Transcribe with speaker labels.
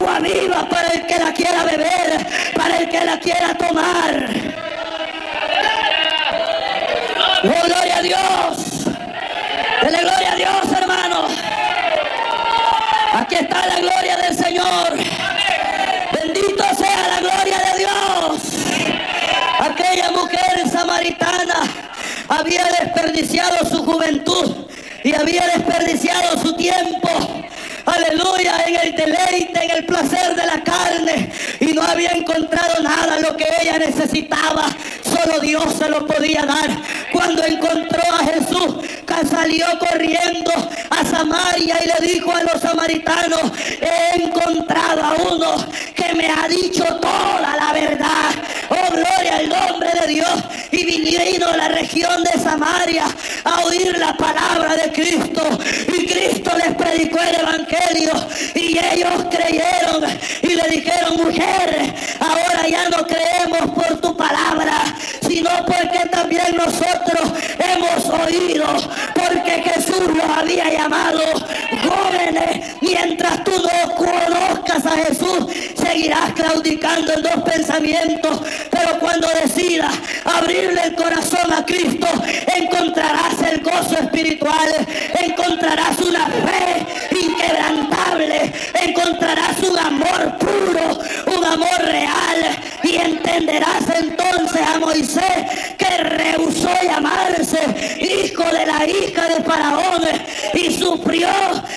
Speaker 1: agua viva para el que la quiera beber, para el que la quiera tomar. Oh, gloria a Dios. Dele gloria a Dios, hermano. Aquí está la gloria del Señor. Bendito sea la gloria de Dios. Aquella mujer samaritana había desperdiciado su juventud y había desperdiciado su tiempo, aleluya, en el deleite, en el placer de la carne, y no había encontrado nada. Lo que ella necesitaba, solo Dios se lo podía dar. Cuando encontró a Jesús, salió corriendo a Samaria y le dijo a los samaritanos: he encontrado a uno que me ha dicho toda la verdad. Oh, gloria al nombre de Dios. Y vino a la región de Samaria a oír la palabra de Cristo, y Cristo les predicó el evangelio, y ellos creyeron y le dijeron: mujer, ahora ya no creemos por tu palabra, sino porque también nosotros hemos oído, porque Jesús los había llamado. Jóvenes, mientras tú no conozcas a Jesús, seguirás claudicando en dos pensamientos, pero cuando decidas abrirle el corazón a Cristo, encontrarás el gozo espiritual, encontrarás una fe inquebrantable, encontrarás un amor puro, un amor real, y entenderás entonces a Moisés, que rehusó llamarse hijo de la hija de Faraón y sufrió